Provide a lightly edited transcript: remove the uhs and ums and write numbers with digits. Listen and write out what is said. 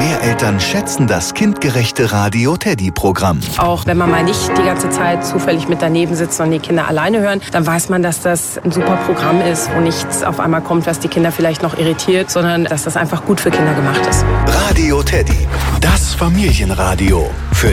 mehr Eltern schätzen das kindgerechte Radio Teddy-Programm. Auch wenn man mal nicht die ganze Zeit zufällig mit daneben sitzt und die Kinder alleine hören, dann weiß man, dass das ein super Programm ist, wo nichts auf einmal kommt, was die Kinder vielleicht noch irritiert, sondern dass das einfach gut für Kinder gemacht ist. Radio Teddy, das Familienradio. Für